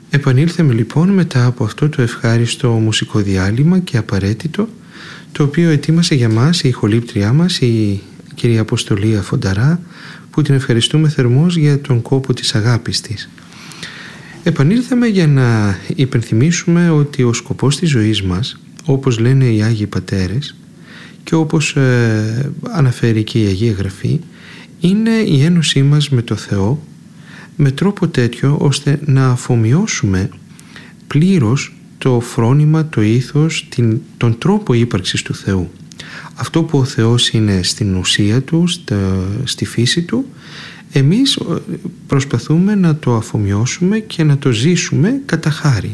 Επανήλθαμε λοιπόν μετά από αυτό το ευχάριστο μουσικό διάλειμμα και απαραίτητο, το οποίο ετοίμασε για μας η ηχολήπτριά μας, η κυρία Αποστολία Φονταρά, που την ευχαριστούμε θερμώς για τον κόπο της αγάπης της. Επανήλθαμε για να υπενθυμίσουμε ότι ο σκοπός της ζωής μας, όπως λένε οι Άγιοι Πατέρες και όπως αναφέρει και η Αγία Γραφή, είναι η ένωσή μας με το Θεό με τρόπο τέτοιο ώστε να αφομοιώσουμε πλήρως το φρόνημα, το ήθος, τον τρόπο ύπαρξης του Θεού. Αυτό που ο Θεός είναι στην ουσία του, στη φύση του, εμείς προσπαθούμε να το αφομοιώσουμε και να το ζήσουμε κατά χάριν.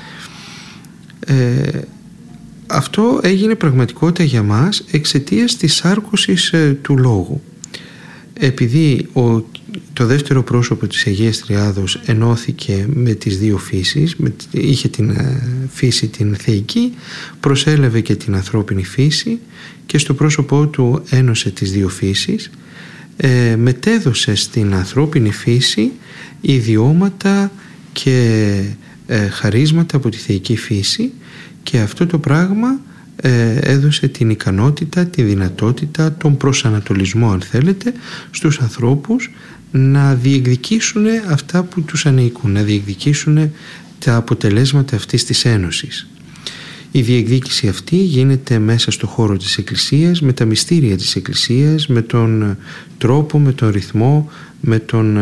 Αυτό έγινε πραγματικότητα για μας εξαιτίας της σάρκωσης του Λόγου. Επειδή το δεύτερο πρόσωπο της Αγίας Τριάδος ενώθηκε με τις δύο φύσεις, είχε την φύση την θεϊκή, προσέλαβε και την ανθρώπινη φύση και στο πρόσωπό του ένωσε τις δύο φύσεις, μετέδωσε στην ανθρώπινη φύση ιδιώματα και χαρίσματα από τη θεϊκή φύση, και αυτό το πράγμα έδωσε την ικανότητα, τη δυνατότητα, τον προσανατολισμό, αν θέλετε, στους ανθρώπους να διεκδικήσουν αυτά που τους ανήκουν, να διεκδικήσουν τα αποτελέσματα αυτής της ένωσης. Η διεκδίκηση αυτή γίνεται μέσα στο χώρο της Εκκλησίας, με τα μυστήρια της Εκκλησίας, με τον τρόπο, με τον ρυθμό, με τον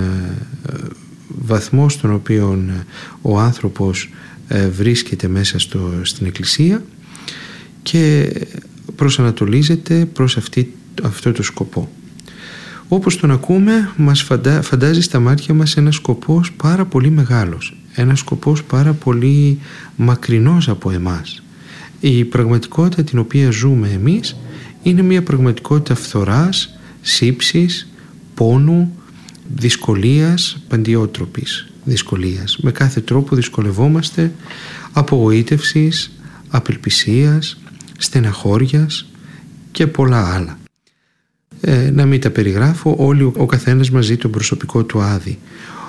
βαθμό στον οποίο ο άνθρωπος βρίσκεται μέσα στην Εκκλησία και προσανατολίζεται προς αυτό το σκοπό. Όπως τον ακούμε, μας φαντάζει στα μάτια μας ένας σκοπός πάρα πολύ μεγάλος, ένας σκοπός πάρα πολύ μακρινός από εμάς. Η πραγματικότητα την οποία ζούμε εμείς είναι μια πραγματικότητα φθοράς, σύψης, πόνου, δυσκολίας, παντιότροπης δυσκολίας. Με κάθε τρόπο δυσκολευόμαστε, απογοήτευσης, απελπισίας, στεναχώριας και πολλά άλλα. Να μην τα περιγράφω, όλοι ο καθένας μας ζει τον προσωπικό του άδη.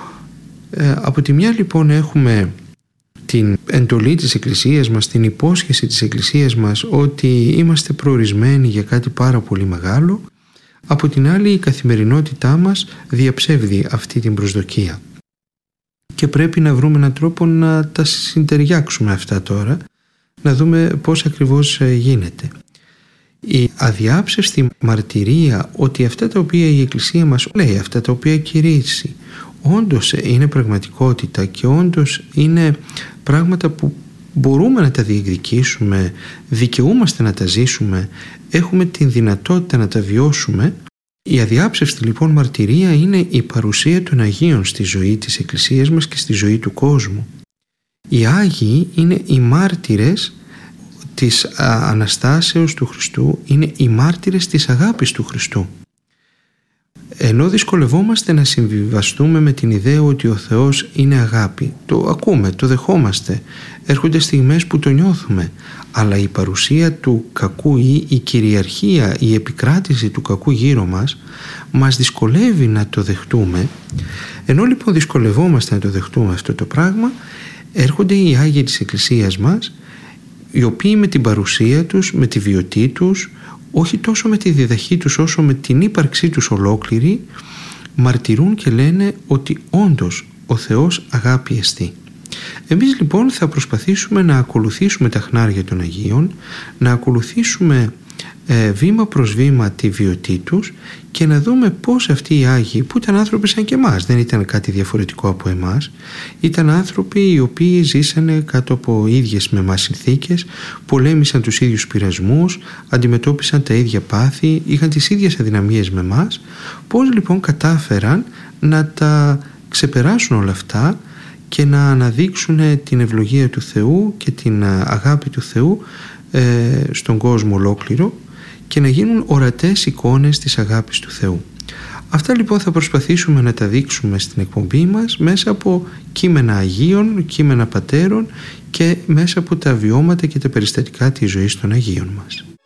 Από τη μια λοιπόν έχουμε την εντολή της Εκκλησίας μας, την υπόσχεση της Εκκλησίας μας ότι είμαστε προορισμένοι για κάτι πάρα πολύ μεγάλο. Από την άλλη η καθημερινότητά μας διαψεύδει αυτή την προσδοκία και πρέπει να βρούμε έναν τρόπο να τα συντεριάξουμε αυτά τώρα, να δούμε πώς ακριβώς γίνεται. Η αδιάψευστη μαρτυρία ότι αυτά τα οποία η Εκκλησία μας λέει, αυτά τα οποία κηρύσσει, όντως είναι πραγματικότητα και όντως είναι πράγματα που μπορούμε να τα διεκδικήσουμε, δικαιούμαστε να τα ζήσουμε, έχουμε την δυνατότητα να τα βιώσουμε. Η αδιάψευστη λοιπόν μαρτυρία είναι η παρουσία των Αγίων στη ζωή της Εκκλησίας μας και στη ζωή του κόσμου. Οι Άγιοι είναι οι μάρτυρες της Αναστάσεως του Χριστού, είναι οι μάρτυρες της αγάπης του Χριστού. Ενώ δυσκολευόμαστε να συμβιβαστούμε με την ιδέα ότι ο Θεός είναι αγάπη, το ακούμε, το δεχόμαστε, έρχονται στιγμές που το νιώθουμε, αλλά η παρουσία του κακού ή η κυριαρχία, η επικράτηση του κακού γύρω μας δυσκολεύει να το δεχτούμε. Ενώ λοιπόν δυσκολευόμαστε να το δεχτούμε αυτό το πράγμα, έρχονται οι Άγιοι της Εκκλησίας μας, οι οποίοι με την παρουσία τους, με τη βιωτή τους, όχι τόσο με τη διδαχή τους όσο με την ύπαρξή τους ολόκληρη, μαρτυρούν και λένε ότι όντως ο Θεός αγάπη εστί. Εμείς λοιπόν θα προσπαθήσουμε να ακολουθήσουμε τα χνάρια των Αγίων, να ακολουθήσουμε βήμα προς βήμα τη βιωτή τους και να δούμε πώς αυτοί οι Άγιοι, που ήταν άνθρωποι σαν και εμάς, δεν ήταν κάτι διαφορετικό από εμάς, ήταν άνθρωποι οι οποίοι ζήσανε κάτω από ίδιες με εμάς συνθήκες, πολέμησαν τους ίδιους πειρασμούς, αντιμετώπισαν τα ίδια πάθη, είχαν τις ίδιες αδυναμίες με εμάς. Πώς λοιπόν κατάφεραν να τα ξεπεράσουν όλα αυτά και να αναδείξουν την ευλογία του Θεού και την αγάπη του Θεού στον κόσμο ολόκληρο και να γίνουν ορατές εικόνες της αγάπης του Θεού. Αυτά λοιπόν θα προσπαθήσουμε να τα δείξουμε στην εκπομπή μας μέσα από κείμενα Αγίων, κείμενα Πατέρων και μέσα από τα βιώματα και τα περιστατικά της ζωής των Αγίων μας.